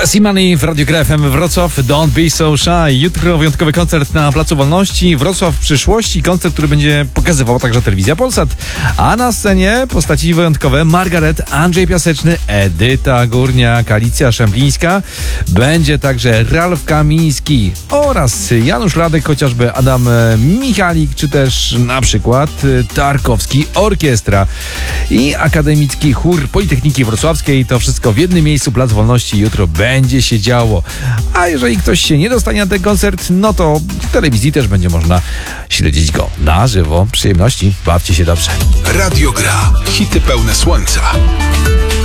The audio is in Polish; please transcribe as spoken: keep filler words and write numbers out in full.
Testimony w Radiu Gra F M Wrocław, Don't Be So Shy. Jutro wyjątkowy koncert na Placu Wolności. Wrocław w przyszłości, koncert, który będzie pokazywał także Telewizja Polsat. A na scenie postaci wyjątkowe: Margaret, Andrzej Piaseczny, Edyta Górniak, Alicja Szemplińska. Będzie także Ralf Kamiński oraz Janusz Ladek, chociażby Adam Michalik, czy też na przykład Tarkowski Orkiestra i Akademicki Chór Politechniki Wrocławskiej. To wszystko w jednym miejscu, Plac Wolności. Jutro będzie się działo. A jeżeli ktoś się nie dostanie na ten koncert, no to w telewizji też będzie można śledzić go na żywo. Przyjemności, bawcie się dobrze. Radio Gra. Hity pełne słońca.